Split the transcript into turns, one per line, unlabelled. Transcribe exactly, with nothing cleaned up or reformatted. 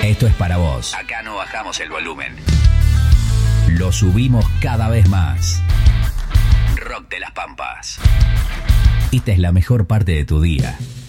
Esto es para vos. Acá no bajamos el volumen. Lo subimos cada vez más. Rock de las Pampas. Esta es la mejor parte de tu día.